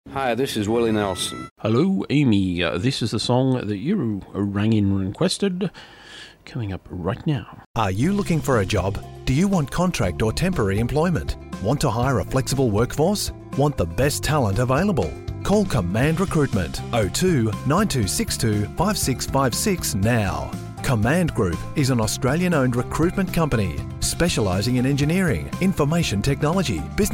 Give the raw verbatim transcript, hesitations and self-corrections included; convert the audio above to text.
Hi, this is Willie Nelson. Hello, Amy. Uh, this is the song that you rang in and requested. Coming up right now. Are you looking for a job? Do you want contract or temporary employment? Want to hire a flexible workforce? Want the best talent available? Call Command Recruitment oh two nine two six two five six five six now. Command Group is an Australian-owned recruitment company specialising in engineering, information technology, business